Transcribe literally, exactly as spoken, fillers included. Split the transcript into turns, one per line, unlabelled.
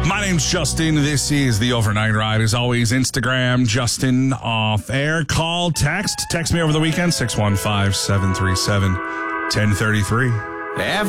My name's Justin. This is the Overnight Ride. As always, Instagram, Justin Off Air. Call, text. Text me over the weekend, six one five, seven three seven, one zero three three.